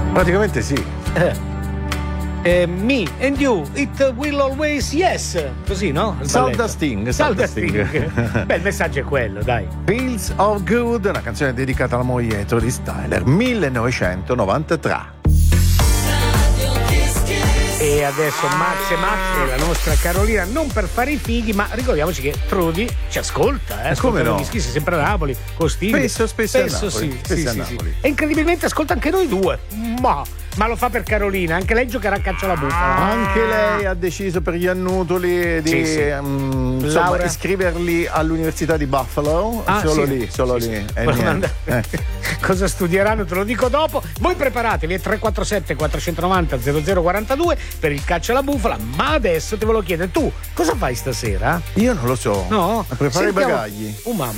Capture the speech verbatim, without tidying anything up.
Praticamente sì. Eh. Eh, me and you, it will always yes. Così, no? Salda Sting. Salda Sting. Beh, il messaggio è quello, dai. Feels of Good, una canzone dedicata alla moglie di Styler, millenovecentonovantatré. E adesso Max e Max e la nostra Carolina, non per fare i fighi, ma ricordiamoci che Trudy ci ascolta, eh? Come no? Sei sempre a Napoli, Costini. Spesso, spesso, spesso a Napoli, sì, spesso sì, a sì, Napoli. sì. E incredibilmente ascolta anche noi due. Ma, ma lo fa per Carolina, anche lei giocherà a caccia alla bufala. Anche lei ha deciso per gli annutoli di Sì, sì. um, insomma, Laurea. iscriverli all'Università di Buffalo. Ah, solo sì. lì, solo Sì, lì. sì. E Volevo niente. andare- Cosa studieranno te lo dico dopo. Voi preparatevi, è tre quattro sette quattrocentonovanta zero zero quarantadue per il caccia alla bufala. Ma adesso te ve lo chiedo, tu cosa fai stasera? Io non lo so. No? A preparare Sentiamo- i bagagli. Oh mamma